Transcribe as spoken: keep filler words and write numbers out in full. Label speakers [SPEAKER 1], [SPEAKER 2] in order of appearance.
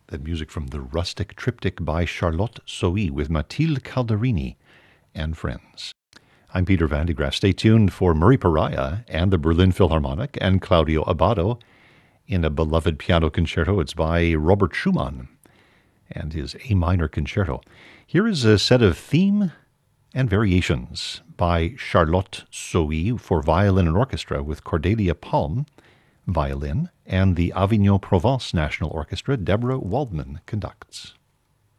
[SPEAKER 1] That music from the Rustic Triptych by Charlotte Sohi with Mathilde Calderini and friends. I'm Peter Van de Graaff. Stay tuned for Murray Pariah and the Berlin Philharmonic and Claudio Abbado in a beloved piano concerto. It's by Robert Schumann and his A minor concerto. Here is a set of theme and variations by Charlotte Sohi for violin and orchestra with Cordelia Palm, violin, and the Avignon Provence National Orchestra. Deborah Waldman conducts.